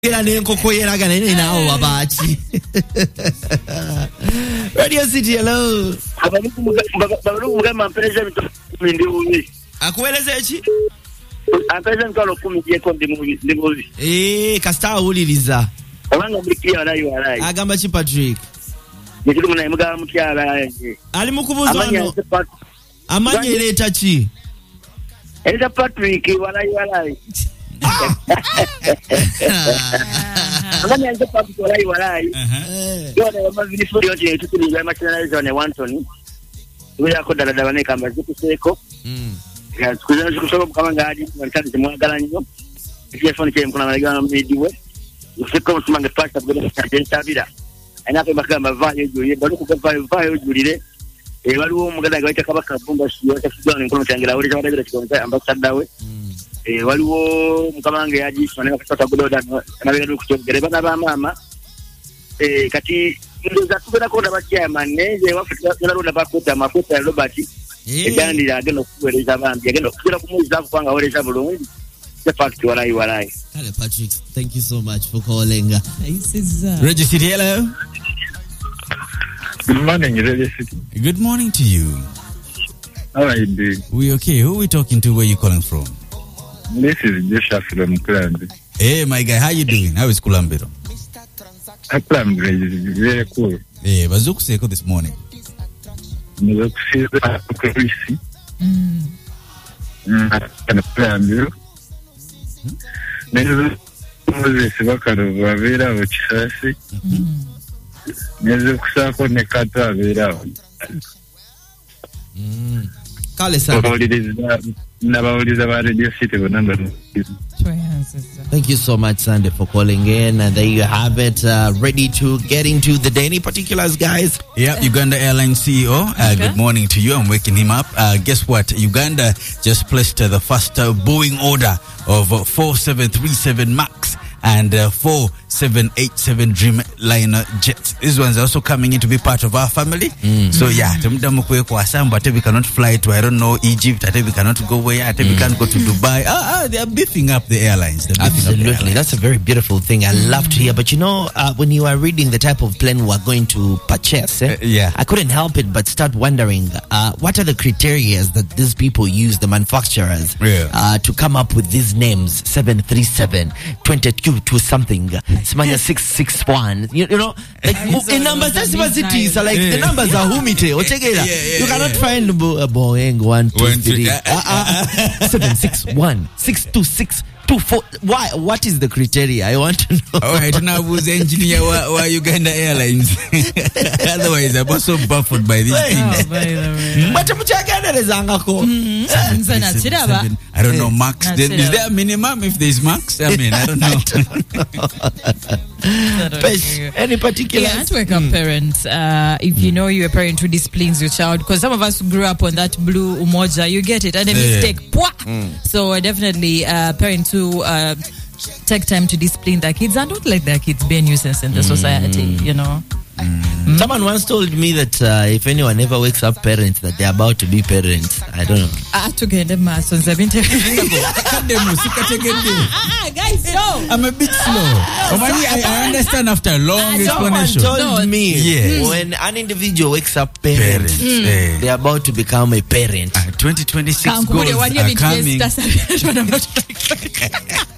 Radio City, hello. Akueleze echi? Apeza nkalo 10 yeko ndi movie. Kasita uliriza. Abanga mlikia walayi. Agamba chi Patrick. Yekiri muna imuga mukyala yanje. Ali mukubuzo ano. Amanya eleta chi? Eleta Patrick walayi. Amanya nje Patrick walayi. Yona mavili furi yote tukuli ya machana zone Wanton. Uya ko dala bane kamba zikuseko. Ya tukuzana zikusoko kama ngadi mwantani mwagala nyo. Telefone ke mkona malagana mediwe. Useko msimanga pasta bwana tabira. Anape makamba vayo julie bali ku vayo julire. Waliwo mugada gaita kabaka bumba shiyo takijana nkono tangira uri cyabadabira kikonza ambassador we. Waliwo mukamange yaji soneka kusaka gododa nabera kucyogere bana ba mama. Kati ndoza tubera ko ndabakiya maneze wafika nalonda bakota mafuta ya Robert. Egandira ageno kuwereza bambi ageno kira kumuza kwanga wereza bulungi. The fact walayi. Hello Patrick, thank you so much for calling. Radio City, hello. Good morning, Radio City. Good morning to you. How are you doing? We okay? Who are we talking to? Where are you calling from? This is Joshua from Kulambiro. Hey, my guy, how you doing? How is Kulambiro? Kulambiro is very cool. Hey, Bazuku Seko this morning. Bazuku Seko. Kulambiro. Neza muzesi bakaruva abera bakishasi. Neza kusako nekata abera. Kale sana. Nabauliza ba Radio City bonamba. Thank you so much, Sandy, for calling in. And there you have it, ready to get into the day. Any particulars, guys? Yeah, Uganda Airlines CEO, good morning to you. I'm waking him up. Guess what? Uganda just placed the first Boeing order of 4737 MAX and 4787 Dreamliner jets. These ones are also coming in to be part of our family. So yeah, we cannot fly to, I don't know, Egypt. We cannot go where. We can't go to Dubai. They are beefing up the airlines. Absolutely. That's a very beautiful thing. I love to hear. But you know, when you are reading the type of plane we're going to purchase, I couldn't help it but start wondering, what are the criteria that these people use, the manufacturers, to come up with these names, 737, 22 to something, Smanya 661, you know, like in numbers, that's what it is. Like the numbers are humite. You cannot find Boeing 1, 2, 3, 761, 626. Why? What is the criteria? I want to know. All right, now who's the engineer? Why Uganda Airlines? Otherwise, I'm also baffled by these things. But I don't know, Max. Is there a minimum if there's Max? I mean, I don't know. Any particular? Yeah, to wake up parents. If you know you're a parent who disciplines your child, because some of us grew up on that blue umoja, you get it, and a mistake. So definitely parents who take time to discipline their kids and don't let their kids be a nuisance in the society, you know. Someone once told me that if anyone ever wakes up parents, that they're about to be parents. I don't know. Guys, no. I'm a bit slow. I understand after a long explanation. Someone told me when an individual wakes up parents, they're about to become a parent. 2026 goals are coming.